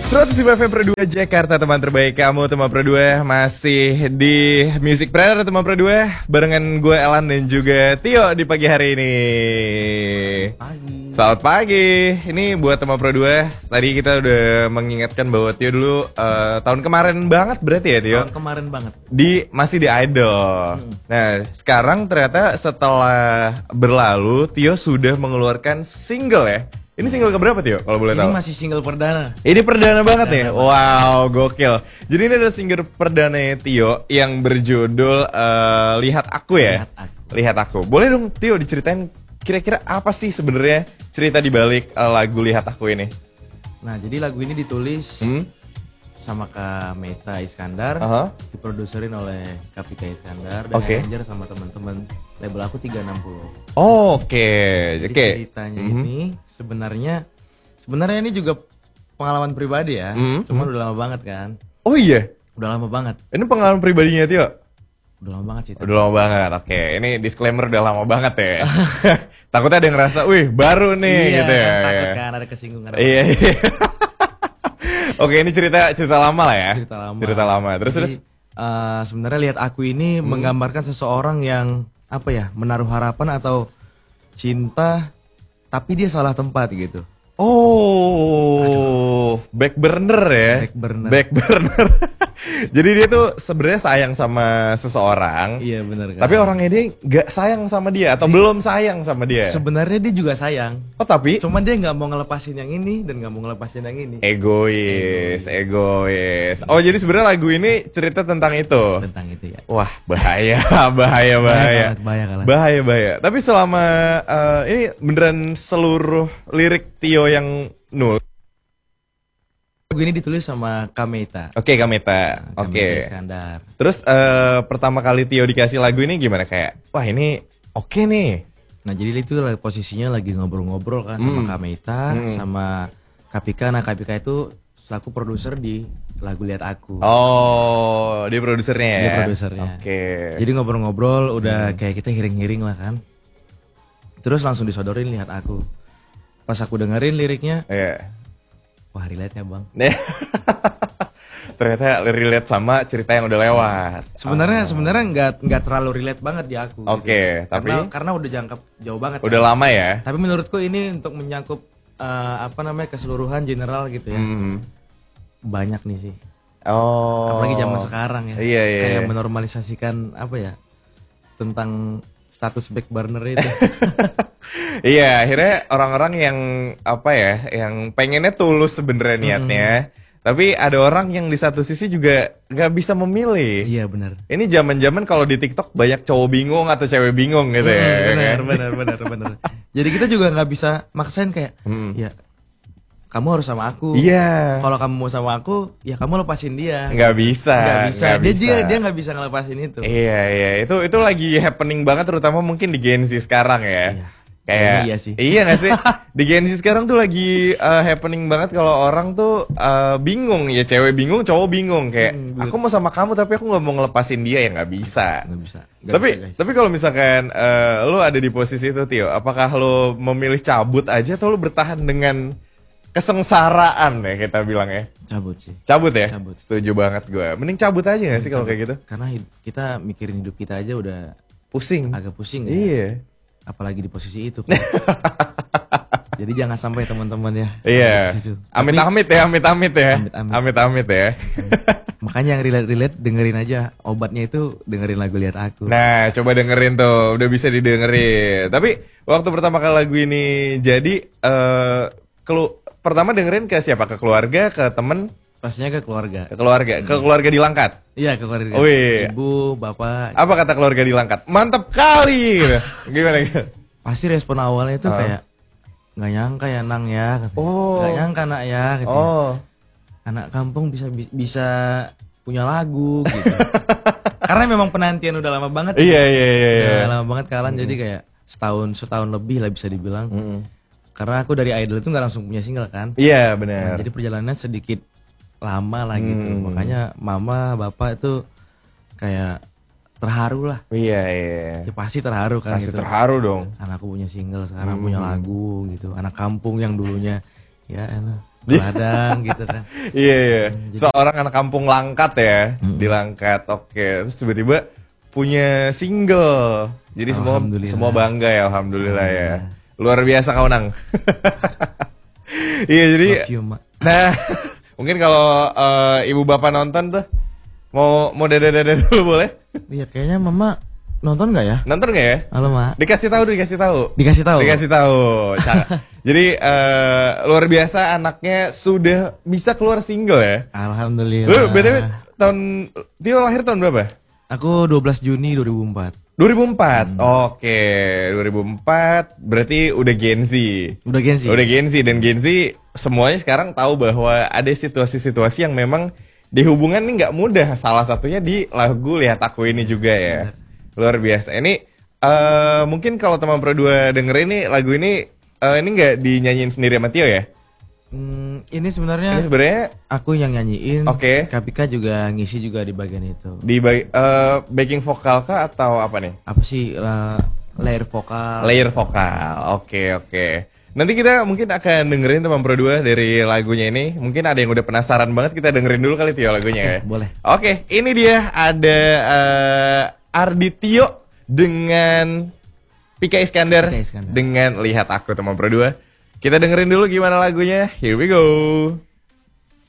105 FM Pro 2 Jakarta, teman terbaik kamu, teman Pro 2. Masih di Music Planner, teman Pro 2, barengan gue Elan dan juga Tio di pagi hari ini. Selamat pagi. Ini buat teman Pro 2. Tadi kita udah mengingatkan bahwa Tio dulu tahun kemarin banget berarti ya Tio? Tahun kemarin banget. Masih di Idol. Nah, sekarang ternyata setelah berlalu Tio sudah mengeluarkan single ya. Ini single keberapa Tio kalau boleh tahu? Ini masih single perdana. Ini perdana banget nih. Wow, gokil. Jadi ini adalah single perdana Tio yang berjudul Lihat Aku ya. Lihat Aku. Boleh dong Tio diceritain kira-kira apa sih sebenarnya cerita di balik lagu Lihat Aku ini? Nah, jadi lagu ini ditulis sama Kak Meta Iskandar, diproduserin oleh Kapika Iskandar dan arranger sama teman-teman label aku 360. Oke. Ceritanya ini sebenarnya ini juga pengalaman pribadi ya. Cuman udah lama banget kan. Oh iya. Udah lama banget. Ini pengalaman pribadinya Tio? Udah lama banget sih. Udah lama banget. Oke, ini disclaimer udah lama banget ya. Takutnya ada yang ngerasa, wih baru nih gitu ya. Takut kan ada kesinggungan. Iya. Oke, ini cerita lama lah ya. Cerita lama. Terus sebenarnya Lihat Aku ini menggambarkan seseorang yang apa ya, menaruh harapan atau cinta tapi dia salah tempat gitu. Oh, back burner ya. Back burner. Jadi dia tuh sebenarnya sayang sama seseorang. Iya benar kan. Tapi orangnya dia nggak sayang sama dia atau belum sayang sama dia. Sebenarnya dia juga sayang. Oh tapi? Cuman dia nggak mau ngelepasin yang ini dan nggak mau ngelepasin yang ini. Egois. Oh jadi sebenarnya lagu ini cerita tentang itu. Tentang itu ya. Wah bahaya. Bahaya. Tapi selama ini beneran seluruh lirik Tio yang nulis. Lagu ini ditulis sama Kameta. Oke, Kameta. Oke. Iskandar. Terus pertama kali Tio dikasih lagu ini gimana, kayak wah ini oke nih. Nah jadi itu posisinya lagi ngobrol-ngobrol kan sama Kameta sama Kapika. Nah Kapika itu selaku produser di lagu Lihat Aku. Oh, dia produsernya ya? Dia produsernya. Oke. Jadi ngobrol-ngobrol udah kayak kita hiring-hiring lah kan. Terus langsung disodorin Lihat Aku. Pas aku dengerin liriknya, wah relate ya bang. Ternyata relate sama cerita yang udah lewat. Sebenarnya nggak terlalu relate banget di aku. Oke, gitu. tapi karena udah jangkep jauh banget. Udah lama ya. Tapi menurutku ini untuk menyangkut keseluruhan general gitu ya. Banyak nih sih. Oh. Apalagi zaman sekarang ya. Iya. Kayak menormalisasikan apa ya, tentang status back burner itu. Iya, akhirnya orang-orang yang apa ya, yang pengennya tulus sebenarnya niatnya, tapi ada orang yang di satu sisi juga nggak bisa memilih. Iya benar. Ini zaman-zaman kalau di TikTok banyak cowok bingung atau cewek bingung gitu ya. Benar. Jadi kita juga nggak bisa maksain kayak, ya kamu harus sama aku. Iya. Kalau kamu mau sama aku, ya kamu lepasin dia. Nggak bisa. Dia nggak bisa ngelepasin itu. Iya. Itu lagi happening banget, terutama mungkin di Gen Z sekarang ya. Iya. Kayak iya sih. Iya gak sih? Di Gen Z sekarang tuh lagi happening banget kalau orang tuh bingung, ya cewek bingung, cowok bingung, kayak aku mau sama kamu tapi aku nggak mau ngelepasin dia, ya nggak bisa. Tapi kalau misalkan lo ada di posisi itu Tio, apakah lo memilih cabut aja atau lo bertahan dengan kesengsaraan ya kita bilang ya? Cabut sih. Cabut ya? Cabut. Setuju banget gue. Mending cabut aja gak sih kalau kayak gitu? Karena kita mikirin hidup kita aja udah pusing. Agak pusing ya. Iya. Apalagi di posisi itu. Jadi jangan sampai teman-teman ya. Iya. Amit-amit ya. Amit-amit ya. Makanya yang relate dengerin aja obatnya itu, dengerin lagu Lihat Aku. Nah, coba dengerin tuh, udah bisa didengerin. Tapi waktu pertama kali lagu ini jadi pertama dengerin ke siapa? Ke keluarga, ke temen? Pastinya ke keluarga. Ke keluarga di Langkat? Iya, ke keluarga. Wih. Ibu, bapak. Apa kata keluarga di Langkat? Mantep kali. Gimana? Pasti respon awalnya itu kayak nggak nyangka ya Nang ya. Nggak nyangka Nak ya. Anak kampung bisa punya lagu gitu. Karena memang penantian udah lama banget. Iya. Udah lama banget kalan, jadi kayak setahun lebih lah bisa dibilang. Karena aku dari Idol itu nggak langsung punya single kan. Iya benar. Jadi perjalanannya sedikit lama lah gitu. Makanya mama bapak itu kayak terharu lah. Iya. Ya pasti terharu kan. Pasti gitu. terharu dong. Anakku punya single, sekarang punya lagu gitu. Anak kampung yang dulunya ya ladang gitu kan. Iya. Seorang anak kampung Langkat ya, di Langkat. Oke, terus tiba-tiba punya single. Jadi semua bangga ya, alhamdulillah ya. Luar biasa kau Nang. Iya, jadi nah, mungkin kalau ibu bapak nonton tuh mau dada-dada dulu boleh? Iya, kayaknya mama nonton nggak ya? Nonton nggak ya? Halo, Ma. Dikasih tahu. Dikasih tahu. Jadi luar biasa anaknya sudah bisa keluar single ya. Alhamdulillah. Lu BTW Tio lahir tahun berapa? Aku 12 Juni 2004. 2004. Oke, 2004 berarti udah Gen Z. Udah Gen Z dan Gen Z semuanya sekarang tahu bahwa ada situasi-situasi yang memang di hubungan ini nggak mudah. Salah satunya di lagu Lihat Aku Ini juga ya. Luar biasa. Ini mungkin kalau teman Pro 2 denger ini lagu ini nggak dinyanyiin sendiri sama Tio ya? Ini sebenarnya aku yang nyanyiin. Oke. Kapika juga ngisi juga di bagian itu. Di backing vokal kah atau apa nih? Apa sih layer vokal? Layer vokal. Oke. Nanti kita mungkin akan dengerin teman Pro 2 dari lagunya ini. Mungkin ada yang udah penasaran banget, kita dengerin dulu kali Tio lagunya ya. Boleh. Oke, ini dia ada Ardi Tio dengan Pika Iskandar dengan Lihat Aku teman Pro 2. Kita dengerin dulu gimana lagunya. Here we go.